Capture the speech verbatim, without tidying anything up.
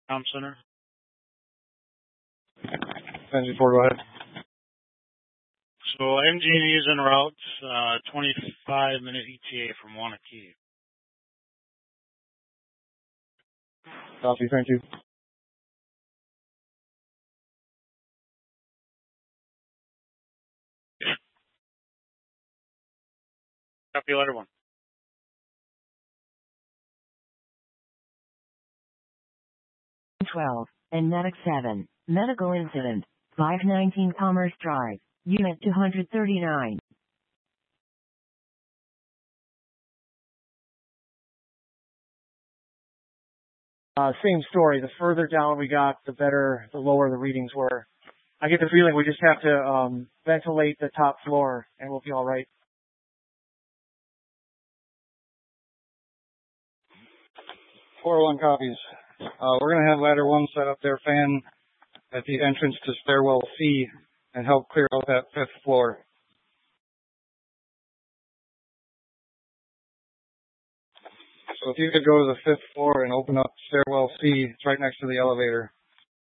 Com Center. Engine four, go ahead. So M G and E is en route, uh, twenty-five minute E T A from Wanakee. Copy, thank you. Copy letter one. twelve, and Medic seven, medical incident, five nineteen Commerce Drive, Unit two thirty-nine. Uh, same story. The further down we got, the better, the lower the readings were. I get the feeling we just have to um, ventilate the top floor, and we'll be all right. four one copies. Uh, we're going to have ladder one set up their fan at the entrance to stairwell C and help clear out that fifth floor. So if you could go to the fifth floor and open up stairwell C, it's right next to the elevator.